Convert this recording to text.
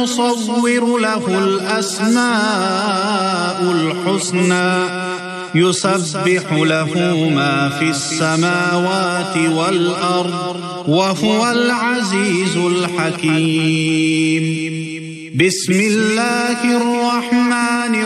يصور له الأسماء الحسنى يسبح له ما في السماوات والأرض وهو العزيز الحكيم. بسم الله الرحمن